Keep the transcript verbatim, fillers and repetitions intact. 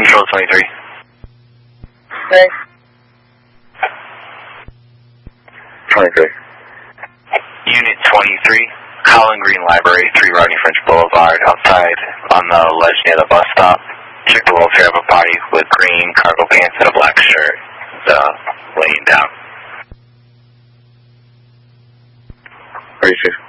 Control twenty-three. Okay. twenty-three. Unit twenty-three, Colin Green Library, three Rodney French Boulevard, outside on the ledge near the bus stop. Check the welfare of a body with green cargo pants and a black shirt. Uh, laying down. Are you sure?